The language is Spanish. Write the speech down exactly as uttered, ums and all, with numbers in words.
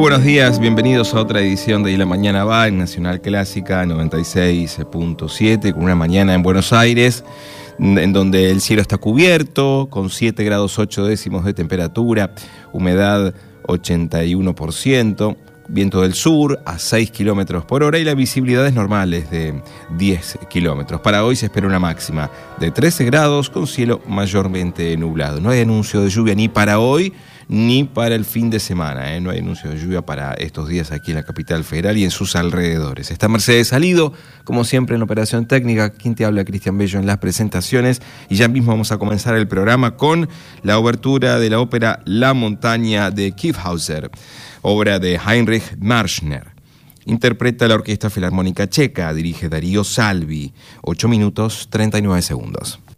buenos días, bienvenidos a otra edición de Y la Mañana Va en Nacional Clásica noventa y seis punto siete, con una mañana en Buenos Aires, en donde el cielo está cubierto, con siete grados ocho décimos de temperatura, humedad ochenta y uno por ciento, viento del sur a seis kilómetros por hora y la visibilidad es normal, es de diez kilómetros. Para hoy se espera una máxima de trece grados con cielo mayormente nublado. No hay anuncio de lluvia ni para hoy ni para el fin de semana, ¿eh? No hay anuncio de lluvia para estos días aquí en la capital federal y en sus alrededores. Está Mercedes Salido, como siempre en operación técnica. Quien te habla, Cristian Bello, en las presentaciones. Y ya mismo vamos a comenzar el programa con la obertura de la ópera La Montaña de Kyffhauser, obra de Heinrich Marschner. Interpreta la Orquesta Filarmónica Checa, dirige Darío Salvi. ocho minutos, treinta y nueve segundos.